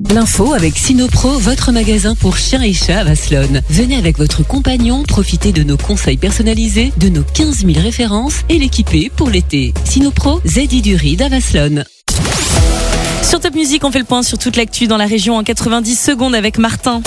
L'info avec Sinopro, votre magasin pour chiens et chats à Vasselonne. Venez avec votre compagnon, profitez de nos conseils personnalisés, de nos 15 000 références et l'équiper pour l'été. Sinopro, Zedi du Ride à Vasselonne. Sur Top Music, on fait le point sur toute l'actu dans la région en 90 secondes avec Martin.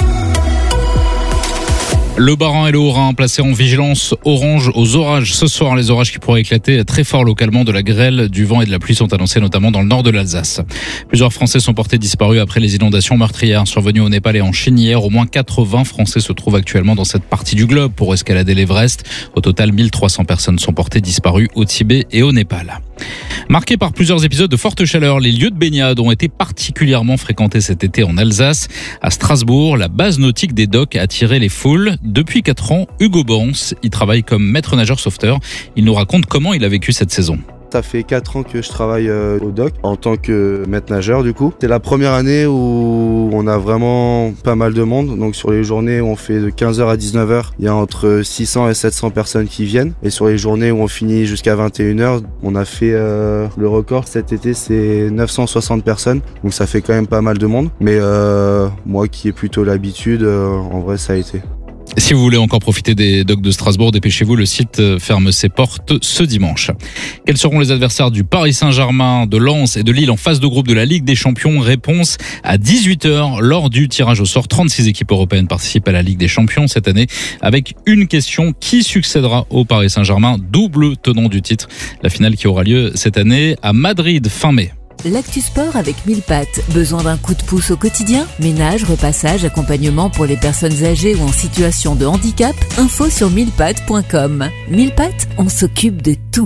Le Bas-Rhin et le Haut-Rhin placés en vigilance orange aux orages. Ce soir, les orages qui pourraient éclater très fort localement. De la grêle, du vent et de la pluie sont annoncés notamment dans le nord de l'Alsace. Plusieurs Français sont portés disparus après les inondations meurtrières survenues au Népal et en Chine hier. Au moins 80 Français se trouvent actuellement dans cette partie du globe pour escalader l'Everest. Au total, 1300 personnes sont portées disparues au Tibet et au Népal. Marqués par plusieurs épisodes de forte chaleur, les lieux de baignade ont été particulièrement fréquentés cet été en Alsace. À Strasbourg, la base nautique des docks a attiré les foules. Depuis 4 ans, Hugo Bons y travaille comme maître nageur sauveteur. Il nous raconte comment il a vécu cette saison. Ça fait 4 ans que je travaille au dock en tant que maître nageur du coup. C'est la première année où on a vraiment pas mal de monde. Donc sur les journées où on fait de 15h à 19h, il y a entre 600 et 700 personnes qui viennent. Et sur les journées où on finit jusqu'à 21h, on a fait le record cet été, c'est 960 personnes. Donc ça fait quand même pas mal de monde. Mais moi qui ai plutôt l'habitude, en vrai ça a été. Si vous voulez encore profiter des docks de Strasbourg, dépêchez-vous, le site ferme ses portes ce dimanche. Quels seront les adversaires du Paris Saint-Germain, de Lens et de Lille en phase de groupe de la Ligue des Champions? Réponse à 18h lors du tirage au sort. 36 équipes européennes participent à la Ligue des Champions cette année avec une question: qui succédera au Paris Saint-Germain, double tenant du titre? La finale qui aura lieu cette année à Madrid fin mai. L'actu sport avec 1000 pattes. Besoin d'un coup de pouce au quotidien? Ménage, repassage, accompagnement pour les personnes âgées ou en situation de handicap? Info sur 1000pattes.com. 1000 pattes, on s'occupe de tout.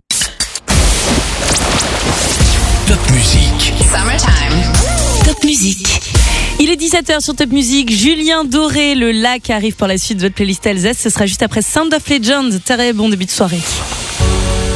Top Music. Summertime. Top Music. Il est 17h sur Top Music. Julien Doré, le lac arrive pour la suite de votre playlist Alsace. Ce sera juste après Sound of Legend. Très bon début de soirée.